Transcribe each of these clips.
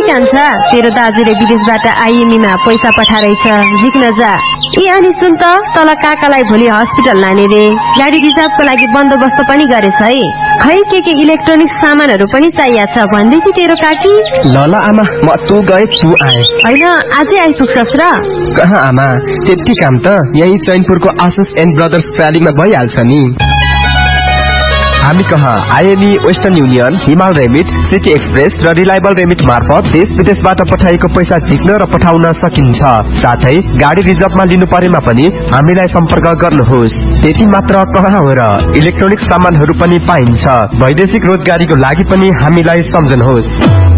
कान्छा, तेरो दाजुले विदेशबाट आइएमईमा पैसा पठाइरहेछ, जिक्न जा। अनि सुन त, तल काकालाई भोलि हस्पिटल लाने रे, गाडी रिजर्भको लागि बन्दोबस्त पनि गरेछ है। खै के इलेक्ट्रोनिक सामानहरू पनि चाहिएको छ भन्दै थियो तेरो काकी। ल आमा, म तँ गए तँ आए। होइन, आजै आइपुग्छस् र? कहाँ आमा, त्यति काम त यही चैनपुरको आशिष एन्ड ब्रदर्स रैलीमा भइहाल्छ नि। हामी कहाँ आइएमई, वेस्टर्न युनियन, हिमाल रेमिट, सिटी एक्सप्रेस र रिलायबल रेमिट मार्फत देश विदेशबाट पठाइएको पैसा झिक्न र पठाउन सकिन्छ। साथै गाडी रिजर्भमा लिनु परेमा पनि हामीलाई सम्पर्क गर्नुहोस्। त्यति मात्र कहाँ हो र, इलेक्ट्रोनिक सामानहरू पनि पाइन्छ। वैदेशिक रोजगारीको लागि पनि हामीलाई सम्झनुहोस्।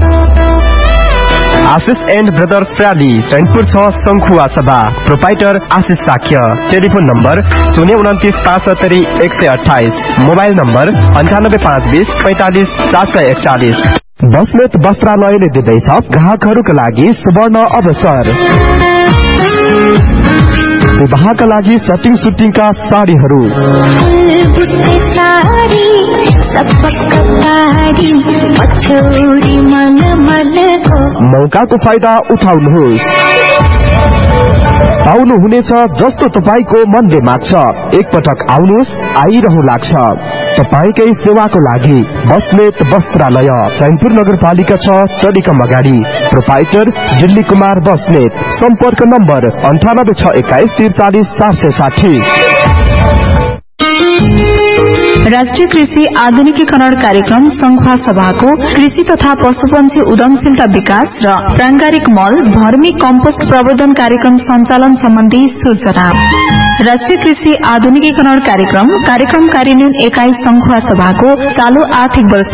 आशिष एन्ड ब्रदर्स रैली, चैनपुर 6 संखुवा सभा, प्रोपाइटर आशिष Shakya. Telephone number 029 570 128, mobile number 95 45 741। Basnet वस्त्रालयले दिँदैछ ग्राहकहरूका लागि सुवर्ण अवसर। विवाहका लागि सटिङ सुटिङका साडीहरू, मौकाको फाइदा उठाउनुहोस्। पाउनुहुनेछ जस्तो तपाईको मनले माग्छ। एकपटक आउनुहोस्, आइरहनु लाग्छ। तपाईकै सेवाको लागि बस्नेत वस्त्रालय, चैनपुर नगरपालिका 6, टेलिकम अगाडि। प्रोपाइटर दिल्ली कुमार बस्नेत। सम्पर्क नम्बर 98 621 43 460। राष्ट्रिय कृषि आधुनिकीकरण कार्यक्रम संखुवा सभाको कृषि तथा पशुपन्छी उद्यमशीलता विकास र प्रांगारिक मल भर्मी कम्पोस्ट प्रवर्धन कार्यक्रम सञ्चालन सम्बन्धी सूचना। राष्ट्रिय कृषि आधुनिकीकरण कार्यक्रम कार्यान्वयन एकाइ संखुवा सभाको चालू आर्थिक वर्ष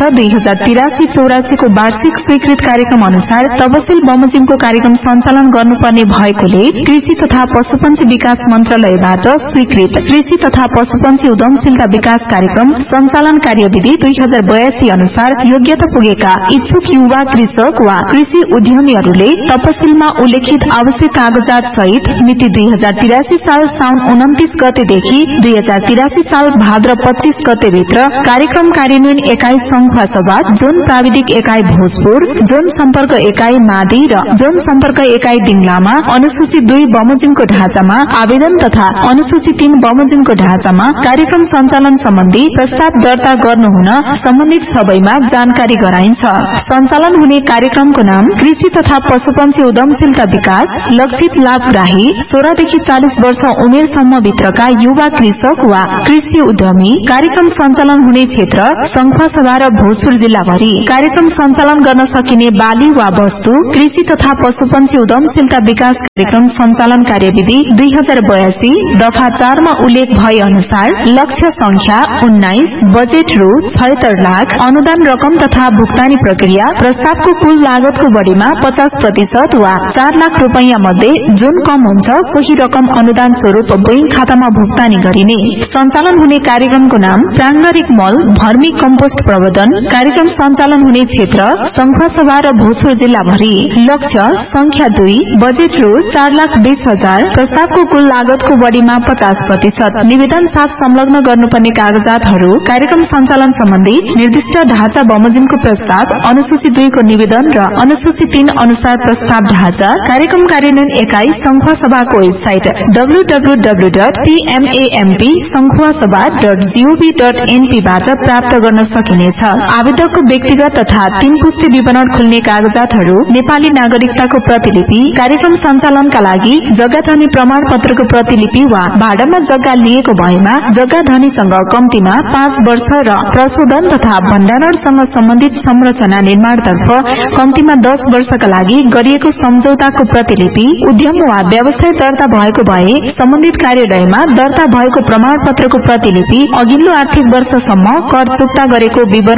2083-84 को वार्षिक स्वीकृत कार्यक्रम अनुसार तपसिल बमोजिमको कार्यक्रम सञ्चालन गर्नुपर्ने भएकोले कृषि तथा पशुपन्छी विकास मन्त्रालयबाट स्वीकृत कृषि तथा पशुपन्छी उद्यमशीलता विकास कार्यक्रम सञ्चालन कार्यविधि 2082 अनुसार योग्यता पुगेका इच्छुक युवा कृषक वा कृषि उद्यमीहरूले तपसिलमा उल्लेखित आवश्यक कागजात सहित मिति 2083 साल साउन 29 गतेदेखि 2083 साल भाद्र 25 गते भित्र कार्यक्रम कार्यान्वयन एकाइ संखुवा सभा, जोन प्राविधिक एकाइ भोजपुर, जोन सम्पर्क एकाइ मादी र जोन सम्पर्क एकाइ दिङलामा अनुसूची 2 बमोजिमको ढाँचामा आवेदन तथा अनुसूची 3 बमोजिमको ढाँचामा कार्यक्रम सञ्चालन सम्बन्धी प्रस्ताव दर्ता गर्नुहुन सम्बन्धित सबैमा जानकारी गराइन्छ। सञ्चालन हुने कार्यक्रमको नाम कृषि तथा पशुपन्छी उद्यमशीलता विकास, लक्षित लाभग्राही 16 देखि 40 वर्ष उमेरसम्म भित्रका युवा कृषक वा कृषि उद्यमी। कार्यक्रम सञ्चालन हुने क्षेत्र संखुवा सभा र भोजपुर जिल्लाभरि। कार्यक्रम सञ्चालन गर्न सकिने बाली वा वस्तु कृषि तथा पशुपन्छी उद्यमशीलता विकास कार्यक्रम सञ्चालन कार्यविधि 2082 दफा 4 मा उल्लेख भए अनुसार लक्ष्य संख्या 19, बजेट रु 76 लाख, अनुदान रकम तथा भुक्तानी प्रक्रिया प्रस्तावको कुल लागतको बढीमा 50% वा 4 लाख रुपैयाँ मध्ये जुन कम हुन्छ सोही रकम अनुदान स्वरूप बैंक खातामा भुक्तानी गरिने। सञ्चालन हुने कार्यक्रमको नाम प्रांगारिक मल भर्मी कम्पोस्ट प्रवर्धन। कार्यक्रम सञ्चालन हुने क्षेत्र संखुवा सभा र भोजपुर जिल्लाभरि। लक्ष्य संख्या 2, बजेट रु 4,20,000, प्रस्तावको कुल लागतको बढीमा 50%। निवेदन साथ संलग्न गर्नुपर्ने कागजातहरू कार्यक्रम सञ्चालन सम्बन्धी निर्दिष्ट ढाँचा बमोजिमको प्रस्ताव, अनुसूची 2 को निवेदन र अनुसूची 3 अनुसार प्रस्ताव ढाँचा। कार्यक्रम कार्यान्वयन एकाइ संखुवा सभाको वेबसाइट www.tmampsangkhuwasabha.gov.np बाट प्राप्त गर्न सकिनेछ। आवेदकको व्यक्तिगत तथा 3 पुस्ते विवरण खुल्ने कागजातहरू नेपाली नागरिकताको प्रतिलिपि, कार्यक्रम सञ्चालनका लागि जग्गा धनी प्रमाण पत्रको प्रतिलिपि वा भाडामा जग्गा लिएको भएमा जग्गा धनीसँग कम्तीमा 5 वर्ष र प्रशोधन तथा भण्डारणसँग सम्बन्धित संरचना निर्माणतर्फ कम्तीमा 10 वर्षका लागि गरिएको सम्झौताको प्रतिलिपि, उद्यम वा व्यवसाय दर्ता भएको भए सम्बन्धित कार्यालयमा दर्ता भएको प्रमाण पत्रको प्रतिलिपि, अघिल्लो आर्थिक वर्षसम्म कर चुक्ता गरेको विवरण